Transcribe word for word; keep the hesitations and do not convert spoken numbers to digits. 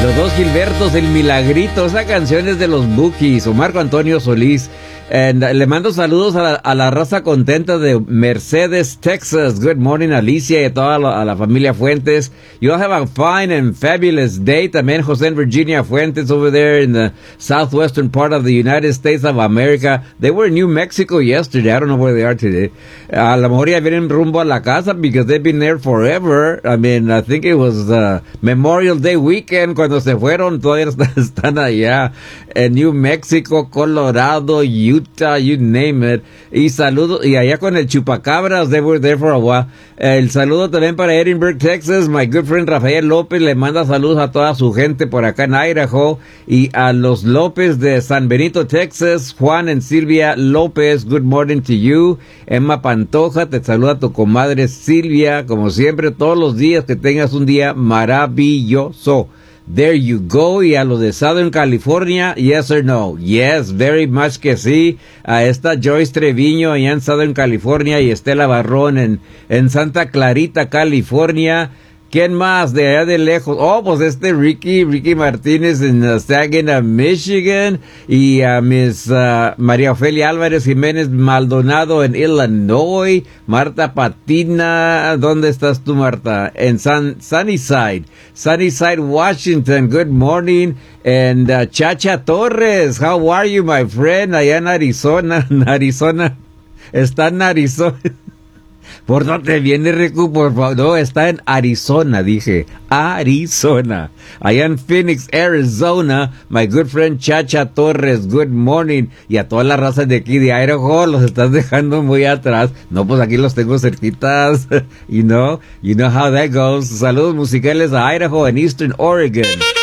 Los dos Gilbertos, El Milagrito, esa canción es de los Bookies, o Marco Antonio Solís. And, uh, le mando saludos a la, a la raza contenta de Mercedes, Texas. Good morning, Alicia, y a toda la, a la familia Fuentes. You all have a fine and fabulous day. También José and Virginia Fuentes over there in the southwestern part of the United States of America. They were in New Mexico yesterday. I don't know where they are today. A lo mejor ya vienen rumbo a la casa because they've been there forever. I mean, I think it was uh, Memorial Day weekend cuando se fueron. Todavía están allá en New Mexico, Colorado, Utah, you name it. Y saludo, y allá con el Chupacabras, they were there for a while. El saludo también para Edinburgh, Texas. My good friend Rafael López le manda saludos a toda su gente por acá en Idaho. Y a los López de San Benito, Texas. Juan and Silvia López, good morning to you. Emma Pantoja, te saluda tu comadre Silvia. Como siempre, todos los días que tengas un día maravilloso. There you go. Y a los de Southern California, yes or no? Yes, very much que sí. A esta Joyce Treviño allá en Southern California y Estela Barrón en, en Santa Clarita, California. ¿Quién más de allá de lejos? Oh, pues este Ricky, Ricky Martínez en uh, Saginaw, Michigan. Y a uh, Miss uh, María Ofelia Álvarez Jiménez Maldonado en Illinois. Marta Patina, ¿dónde estás tú, Marta? En Sun, Sunnyside, Sunnyside, Washington. Good morning. And uh, Chacha Torres, how are you, my friend? Allá en Arizona, en Arizona. Está en Arizona. ¿Por dónde viene, Rico? Por favor. No, está en Arizona, dije. Arizona. Allá en Phoenix, Arizona. My good friend Chacha Torres, good morning. Y a todas las razas de aquí de Idaho, los estás dejando muy atrás. No, pues aquí los tengo cerquitas. You know, you know how that goes. Saludos musicales a Idaho and Eastern Oregon.